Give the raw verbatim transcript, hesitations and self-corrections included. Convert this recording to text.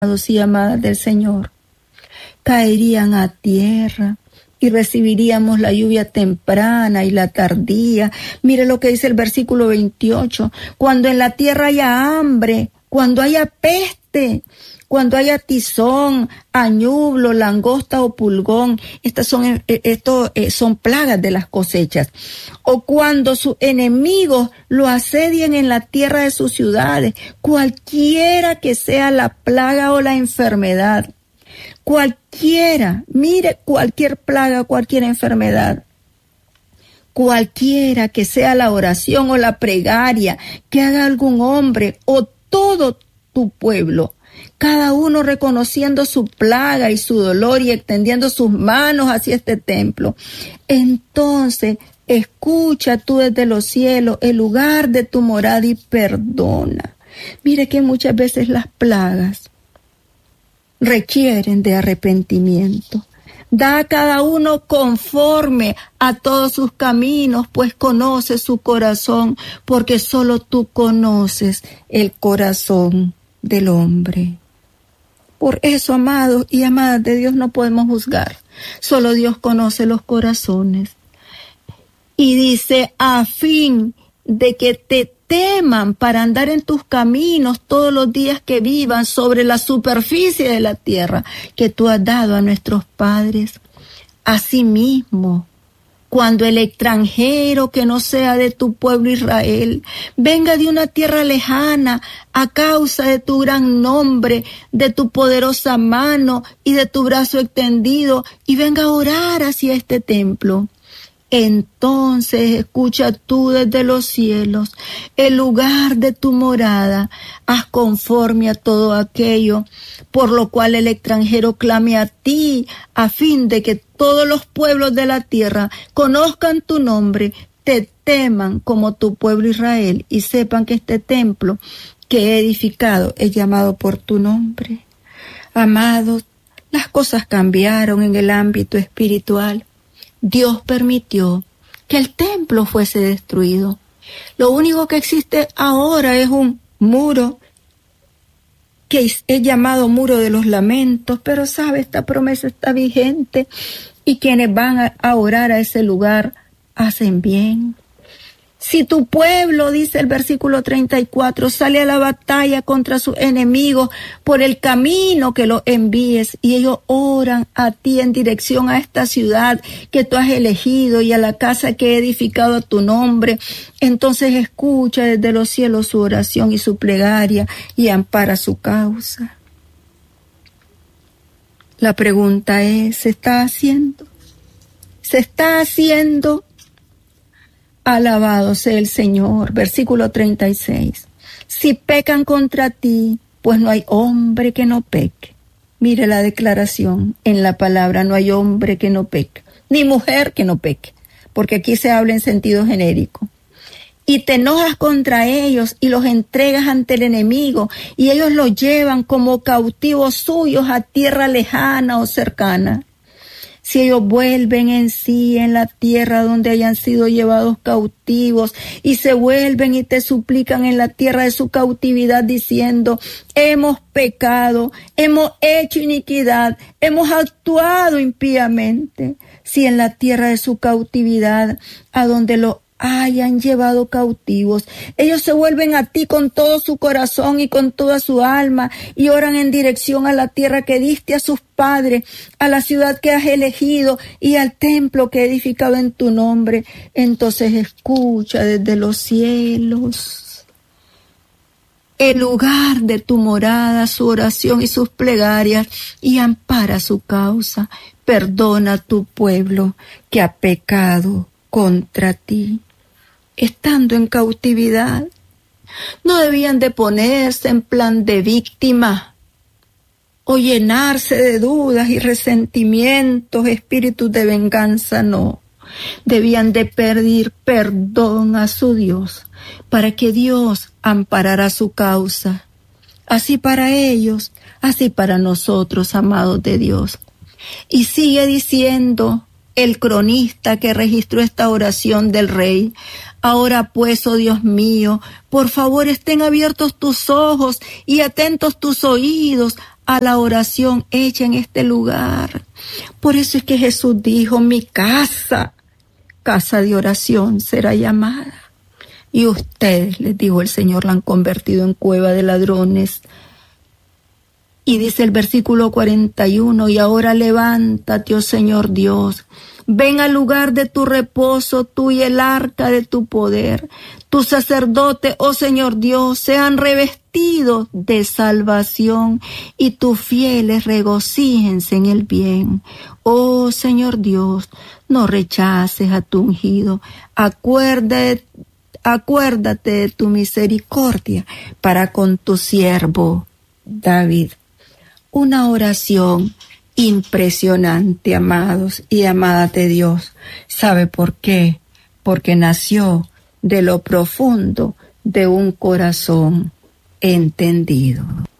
y amadas del Señor, caerían a tierra y recibiríamos la lluvia temprana y la tardía. Mire lo que dice el versículo veintiocho. Cuando en la tierra haya hambre, cuando haya peste, cuando haya tizón, añublo, langosta o pulgón, estas son, esto, eh, son plagas de las cosechas. O cuando sus enemigos lo asedien en la tierra de sus ciudades, cualquiera que sea la plaga o la enfermedad, cualquiera, mire, cualquier plaga, cualquier enfermedad, cualquiera que sea la oración o la plegaria que haga algún hombre o todo tu pueblo, cada uno reconociendo su plaga y su dolor y extendiendo sus manos hacia este templo, entonces escucha tú desde los cielos el lugar de tu morada y perdona. Mire que muchas veces las plagas requieren de arrepentimiento. Da a cada uno conforme a todos sus caminos, pues conoce su corazón, porque solo tú conoces el corazón del hombre. Por eso, amados y amadas de Dios, no podemos juzgar. Solo Dios conoce los corazones. Y dice, a fin de que te teman para andar en tus caminos todos los días que vivan sobre la superficie de la tierra que tú has dado a nuestros padres. Asimismo, cuando el extranjero que no sea de tu pueblo Israel venga de una tierra lejana a causa de tu gran nombre, de tu poderosa mano y de tu brazo extendido y venga a orar hacia este templo, entonces escucha tú desde los cielos el lugar de tu morada, haz conforme a todo aquello, por lo cual el extranjero clame a ti, a fin de que todos los pueblos de la tierra conozcan tu nombre, te teman como tu pueblo Israel y sepan que este templo que he edificado es llamado por tu nombre. Amados, las cosas cambiaron en el ámbito espiritual. Dios permitió que el templo fuese destruido. Lo único que existe ahora es un muro que es llamado muro de los lamentos, pero sabe, esta promesa está vigente y quienes van a orar a ese lugar hacen bien. Si tu pueblo, dice el versículo treinta y cuatro, sale a la batalla contra sus enemigos por el camino que los envíes y ellos oran a ti en dirección a esta ciudad que tú has elegido y a la casa que he edificado a tu nombre, entonces escucha desde los cielos su oración y su plegaria y ampara su causa. La pregunta es, ¿se está haciendo? ¿Se está haciendo? Alabado sea el Señor. Versículo treinta y seis. Si pecan contra ti, pues no hay hombre que no peque. Mire la declaración en la palabra, no hay hombre que no peque, ni mujer que no peque, porque aquí se habla en sentido genérico. Y te enojas contra ellos y los entregas ante el enemigo, y ellos los llevan como cautivos suyos a tierra lejana o cercana. Si ellos vuelven en sí en la tierra donde hayan sido llevados cautivos y se vuelven y te suplican en la tierra de su cautividad diciendo, hemos pecado, hemos hecho iniquidad, hemos actuado impíamente. Si en la tierra de su cautividad, a donde lo hayan llevado cautivos, ellos se vuelven a ti con todo su corazón y con toda su alma y oran en dirección a la tierra que diste a sus padres, a la ciudad que has elegido y al templo que he edificado en tu nombre, entonces escucha desde los cielos el lugar de tu morada, su oración y sus plegarias, y ampara su causa. Perdona a tu pueblo que ha pecado contra ti. Estando en cautividad, no debían de ponerse en plan de víctima o llenarse de dudas y resentimientos, espíritus de venganza, no. Debían de pedir perdón a su Dios para que Dios amparara su causa. Así para ellos, así para nosotros, amados de Dios. Y sigue diciendo el cronista que registró esta oración del rey. Ahora pues, oh Dios mío, por favor estén abiertos tus ojos y atentos tus oídos a la oración hecha en este lugar. Por eso es que Jesús dijo, mi casa, casa de oración será llamada. Y ustedes, les dijo el Señor, la han convertido en cueva de ladrones. Y dice el versículo cuarenta y uno, y ahora levántate, oh Señor Dios, ven al lugar de tu reposo, tú y el arca de tu poder. Tus sacerdotes, oh Señor Dios, sean revestidos de salvación y tus fieles regocíjense en el bien. Oh Señor Dios, no rechaces a tu ungido. Acuérdate, acuérdate de tu misericordia para con tu siervo David. Una oración impresionante, amados y amadas de Dios. ¿Sabe por qué? Porque nació de lo profundo de un corazón entendido.